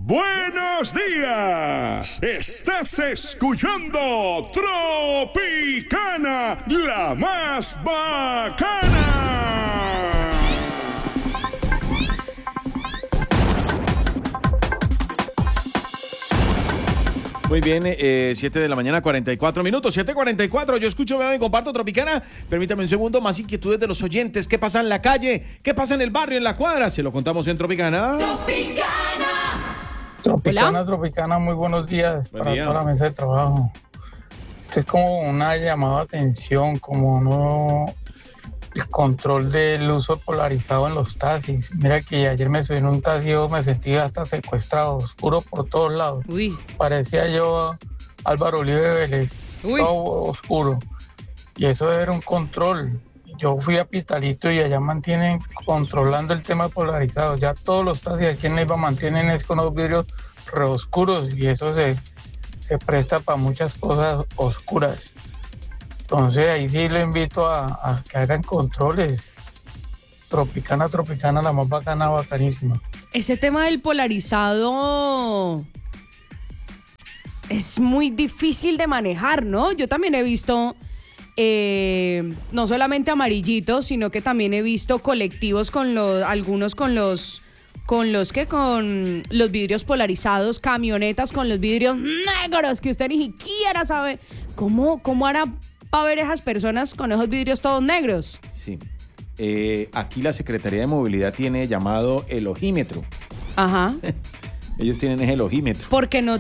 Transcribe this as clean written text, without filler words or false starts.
Buenos días. Estás escuchando Tropicana, la más bacana. Muy bien, 7 de la mañana, 44 minutos, 7:44. Yo escucho, veo y comparto Tropicana. Permítame un segundo, más inquietudes de los oyentes. ¿Qué pasa en la calle? ¿Qué pasa en el barrio, en la cuadra? Se lo contamos en Tropicana. Tropicana, muy buenos días Buen para día. toda la mesa de trabajo. Esto es como una llamada de atención, el control del uso polarizado en los taxis. Mira que ayer me subí en un taxi, yo me sentí hasta secuestrado, oscuro por todos lados. Uy, Parecía yo Álvaro Uribe Vélez, Uy. todo oscuro. Y eso era un control. Yo fui a Pitalito y allá mantienen controlando el tema polarizado. Ya todos los taxis aquí en Neiva mantienen es con los vidrios re oscuros y eso se presta para muchas cosas oscuras. Entonces ahí sí le invito a que hagan controles. Tropicana, la más bacana, bacanísima. ese tema del polarizado es muy difícil de manejar, ¿no? Yo también he visto no solamente amarillitos, sino que también he visto colectivos algunos con los vidrios polarizados, camionetas con los vidrios negros, que usted ni siquiera sabe cómo hará para ver esas personas con esos vidrios todos negros. Sí. Aquí la Secretaría de Movilidad tiene llamado el ojímetro. Ajá. Ellos tienen el ojímetro. Porque no